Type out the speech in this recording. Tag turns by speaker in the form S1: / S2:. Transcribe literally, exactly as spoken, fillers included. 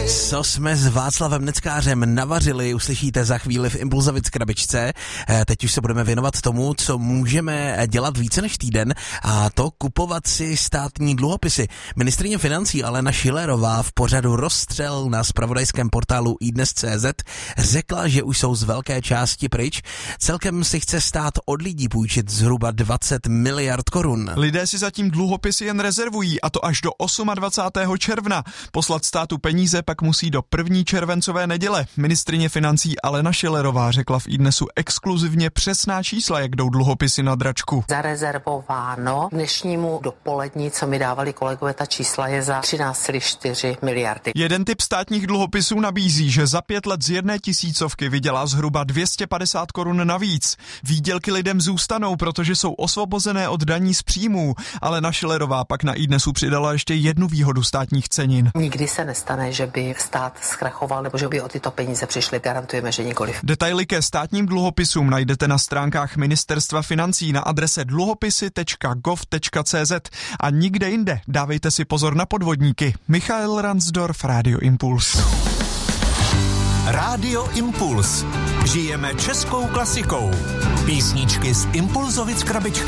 S1: Co jsme s Václavem Neckářem navařili, uslyšíte za chvíli v Impulzovic krabičce. Teď už se budeme věnovat tomu, co můžeme dělat více než týden, a to kupovat si státní dluhopisy. Ministryně financí Alena Schillerová v pořadu Rozstřel na zpravodajském portálu iDnes tečka cé zet řekla, že už jsou z velké části pryč. Celkem si chce stát od lidí půjčit zhruba dvacet miliard korun.
S2: Lidé si zatím dluhopisy jen rezervují, a to až do dvacátého osmého června. Poslat státu peníze pak musí do první červencové neděle. Ministryně financí Alena Schillerová řekla v iDnesu exkluzivně přesná čísla, jak jdou dluhopisy na dračku.
S3: Zarezervováno dnešnímu dopolední, co mi dávali kolegové, ta čísla je za třináct celá čtyři miliardy.
S2: Jeden typ státních dluhopisů nabízí, že za pět let z jedné tisícovky vydělá zhruba dvě stě padesát korun navíc. Výdělky lidem zůstanou, protože jsou osvobozené od daní z příjmů. Alena Schillerová pak na iDnesu přidala ještě jednu výhodu státních cenin.
S3: Nikdy se nestane, že by stát zkrachoval nebo že by o tyto peníze přišli. Garantujeme, že nikoliv.
S2: Detaily ke státním dluhopisům najdete na stránkách Ministerstva financí na adrese dluhopisy tečka gov tečka cé zet a nikde jinde. Dávejte si pozor na podvodníky. Michael Ransdorf, Rádio Impuls.
S4: Rádio Impuls. Žijeme českou klasikou. Písničky z Impulzovic krabičky.